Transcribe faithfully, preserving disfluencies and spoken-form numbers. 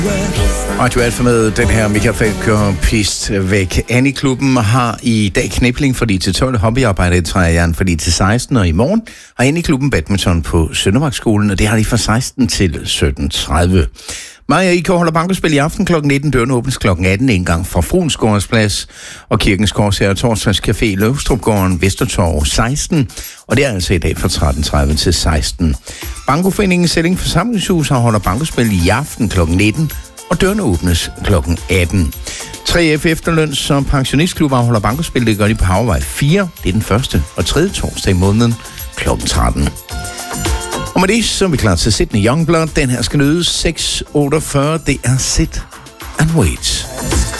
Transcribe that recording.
Radio Alfa med den her Michael Falker Pist væk. Annie-klubben har i dag knipling for de til tolv, hobbyarbejder i træjern for de til seksten, og i morgen har Annie-klubben badminton på Søndermarksskolen, og det har de fra seksten til sytten tredive. Maja og I K holder bankospil i aften klokken nitten. Dørene åbnes klokken atten, en gang fra Fruensgårds Plads og Kirkens Korshær Torsdags Café i Løvstrupgården, Vestertorv seksten, og det er altså i dag fra tretten tredive til seksten. Bankoforeningen Selling Forsamlingshus har holder bankospil i aften klokken nitten, og dørene åbnes klokken atten. tre F Efterløns og pensionistklub afholder bankospil, det gør de på Havvej fire. Det er den første og tredje torsdag i måneden klokken tretten. Og med det, så er vi klar til Sydney Youngblood. Den her skal nydes seks otteogfyrre. Det er Sit and Wait.